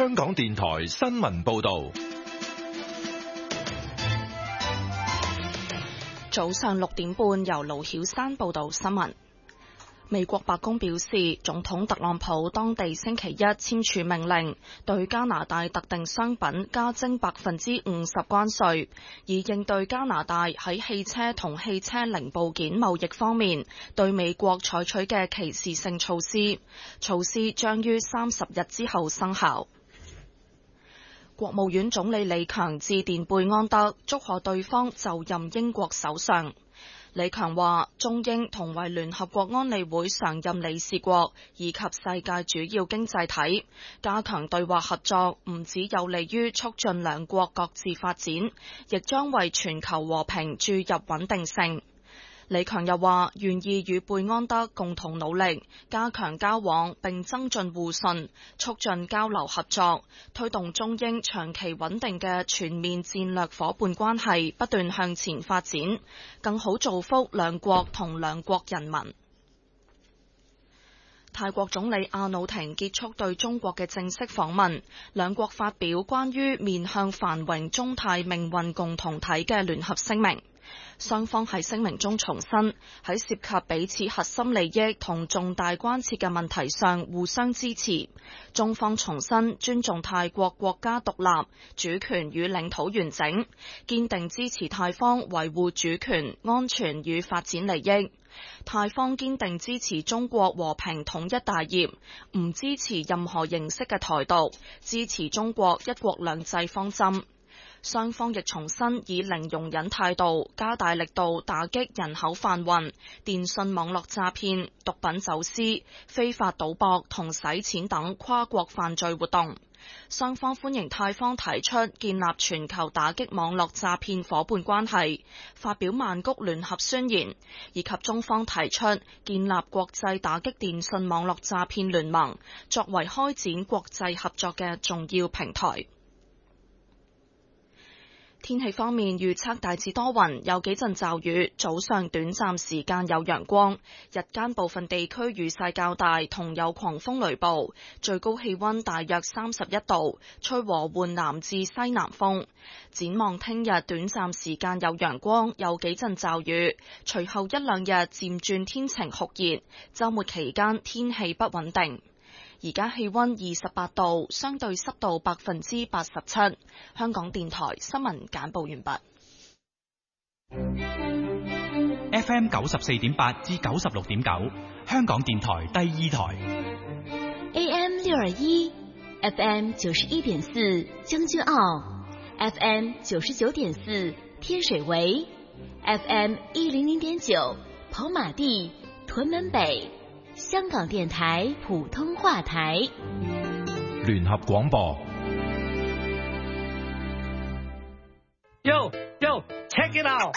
香港電台新聞報道。 早上6點半，由盧曉山報道新聞。美國白宮表示，總統特朗普當地星期一簽署命令，對加拿大特定商品加徵50%關稅，以應對加拿大喺汽車同汽車零部件貿易方面對美國採取嘅歧視性措施。措施將於30日之後生效。國務院總理李強致電貝安德，祝賀對方就任英國首相。李強話，中英同為聯合國安理會常任理事國以及世界主要經濟體，加強對話合作唔只有利於促進兩國各自發展，亦將為全球和平注入穩定性。李強又話，願意與貝安德共同努力，加強交往並增進互信，促進交流合作，推動中英長期穩定嘅全面戰略夥伴關係不斷向前發展，更好造福兩國同兩國人民。泰國總理阿努廷結束對中國嘅正式訪問，兩國發表關於面向繁榮中泰命運共同體嘅聯合聲明。雙方喺聲明中重申，喺涉及彼此核心利益同重大關切嘅問題上互相支持。中方重申尊重泰國國家獨立、主權與領土完整，堅定支持泰方維護主權、安全與發展利益。泰方堅定支持中國和平統一大業，唔支持任何形式嘅台獨，支持中國一國兩制方針。雙方亦重申以零容忍態度，加大力度打擊人口販運、電信網絡詐騙、毒品走私、非法賭博同洗錢等跨國犯罪活動。雙方歡迎泰方提出建立全球打擊網絡詐騙夥伴關係，發表曼谷聯合宣言，以及中方提出建立國際打擊電信網絡詐騙聯盟，作為開展國際合作嘅重要平台。天氣方面預測大致多雲，有幾陣驟雨，早上短暫時間有陽光，日間部分地區雨勢較大，同有狂風雷暴，最高氣溫大約31度，吹和緩南至西南風。展望聽日短暫時間有陽光，有幾陣驟雨，隨後一兩日漸轉天晴酷熱，週末期間天氣不穩定。而家氣溫28度，相對濕度87%。香港電台新聞簡報完畢。 FM 94.8至96.9，香港電台第二台。 AM 621 FM 91.4將軍澳 FM 99.4天水圍 FM 100.9跑馬地屯門北，香港電台普通話台。 聯合廣播。 Yo, check it out！